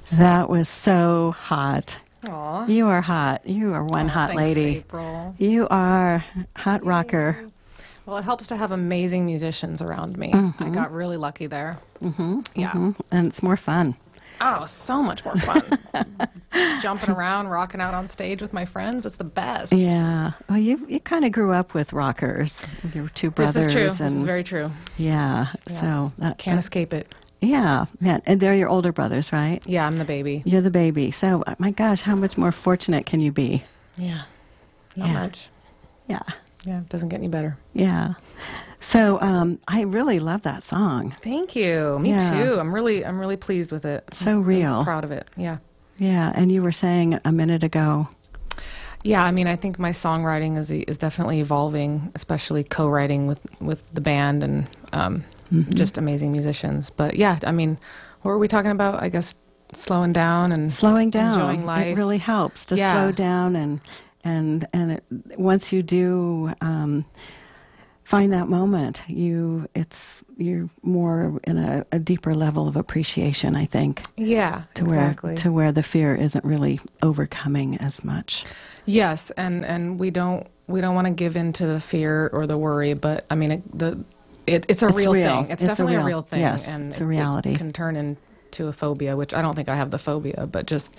That was so hot. Aw. You are hot. You are one hot Thanks, lady. April. You are hot rocker. Well, it helps to have amazing musicians around me. Mm-hmm. I got really lucky there. Yeah. And it's more fun. Oh, so much more fun. Jumping around, rocking out on stage with my friends. It's the best. Yeah. Well, you kind of grew up with rockers. Your two brothers. This is true. This And, is very true. yeah. Yeah. So Can't escape it. Yeah. Man. And they're your older brothers, right? Yeah, I'm the baby. You're the baby. So, my gosh, how much more fortunate can you be? Yeah. Not Yeah. much. Yeah. Yeah, it doesn't get any better. Yeah. So, I really love that song. Thank you. Me Yeah. too. I'm really pleased with it. So real. I'm proud of it. Yeah. Yeah. And you were saying a minute ago. Yeah, I mean, I think my songwriting is definitely evolving, especially co-writing with the band and just amazing musicians. But yeah, I mean, what were we talking about? I guess slowing down and Slowing down. enjoying life. It really helps to Yeah. slow down and once you do find that moment, you're more in a deeper level of appreciation, I think. Yeah, To exactly. where the fear isn't really overcoming as much. Yes, and we don't want to give in to the fear or the worry, but I mean it's a real real. thing. It's It's a definitely a real- real thing, yes, and it's a reality. It can turn into a phobia, which I don't think I have the phobia, but just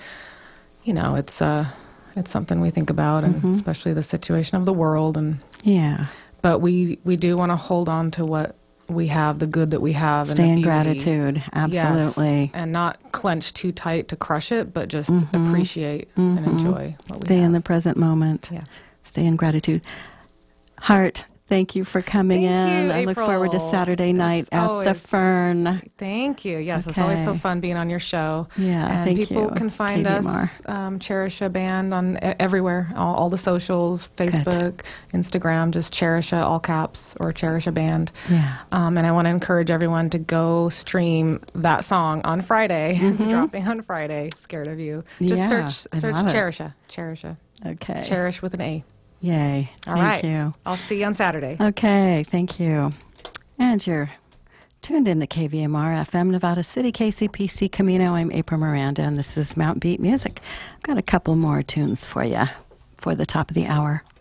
it's something we think about, and especially the situation of the world, Yeah. but we do want to hold on to what we have, the good that we have, Stay and in the beauty. gratitude. Absolutely. Yes, and not clench too tight to crush it, but just appreciate and enjoy what we Stay have. in the present moment. Yeah. Stay in gratitude. Heart, thank you for coming Thank in. you, I look forward to April. Saturday night It's at the always- Fern. Thank you. Yes, it's always so Okay. fun being on your show. Yeah, and thank people you, can find KVMR. us, Cherish a Band, on everywhere, all the socials, Facebook, Instagram, just Cherish a, all caps, or Cherish a Band. Yeah. And I want to encourage everyone to go stream that song on Friday. It's dropping on Friday. Scared of You. Just Yeah, search I love it. Cherish a. Okay. Cherish with an A. Yay. All Thank right. you. I'll see you on Saturday. Okay, thank you. And you're tuned in to KVMR FM, Nevada City, KCPC Camino. I'm April Miranda, and this is Mount Beat Music. I've got a couple more tunes for you for the top of the hour.